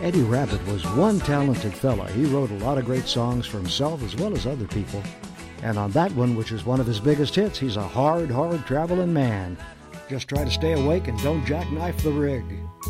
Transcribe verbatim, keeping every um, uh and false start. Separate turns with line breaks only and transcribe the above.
Eddie Rabbitt was one talented fella. He wrote a lot of great songs for himself as well as other people. And on that one, which is one of his biggest hits, he's a hard, hard traveling man. Just try to stay awake and don't jackknife the rig.